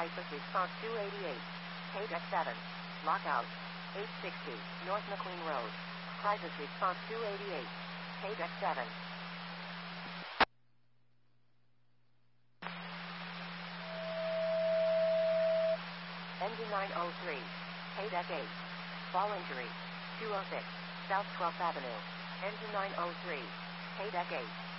Crisis Response 288. Paydeck 7. Lockout. 860 North McLean Road. Crisis Response 288. Paydeck 7. Engine 903. Paydeck 8. Fall injury. 206 South 12th Avenue. Engine 903. Paydeck 8.